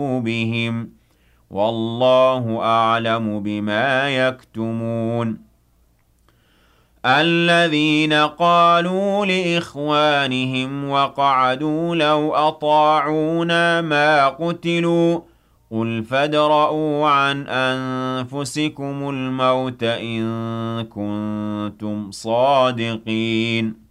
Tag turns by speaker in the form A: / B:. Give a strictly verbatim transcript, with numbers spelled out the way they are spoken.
A: قلوبهم والله أعلم بما يكتمون الذين قالوا لإخوانهم وقعدوا لو أطاعونا ما قتلوا قل فادرءوا عن أنفسكم الموت إن كنتم صادقين